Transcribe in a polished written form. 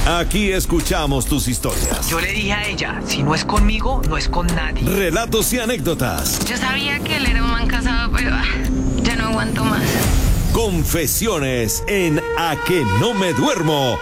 Aquí escuchamos tus historias. Yo le dije a ella, si no es conmigo, no es con nadie. Relatos y anécdotas. Yo sabía que él era un man casado, pero ya no aguanto más. Confesiones en A que no me duermo